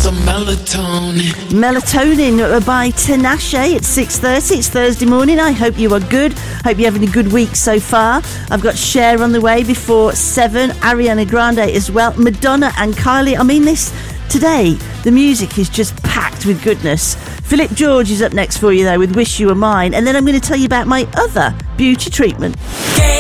some melatonin. Melatonin by Tinashe at 6:30. It's Thursday morning. I hope you are good. Hope you're having a good week so far. I've got Cher on the way before 7. Ariana Grande as well. Madonna and Kylie. I mean, this today, the music is just packed with goodness. Philip George is up next for you, though, with Wish You Were Mine. And then I'm going to tell you about my other beauty treatment.